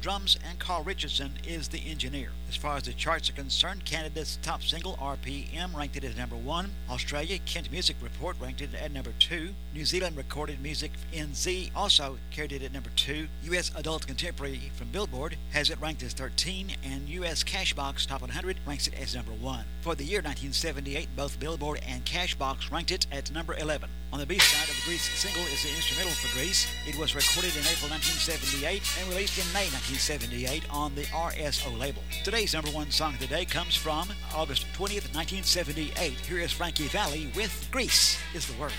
drums, and Carl Richardson is the engineer. As far as the charts are concerned, Canada's top single, RPM, ranked it at number 1. Australia, Kent Music Report, ranked it at number 2. New Zealand Recorded Music NZ also carried it at number 2. U.S. Adult Contemporary from Billboard has it ranked as 13, and U.S. Cashbox Top 100 ranks it as number 1. For the year 1978, both Billboard and Cashbox ranked it at number 11. On the B-side of the Grease single is the instrumental for Grease. It was recorded in April 1978 and released in May 1978 on the RSO label. Today's number 1 song of the day comes from August 20th, 1978. Here is Frankie Valli with Grease is the Word.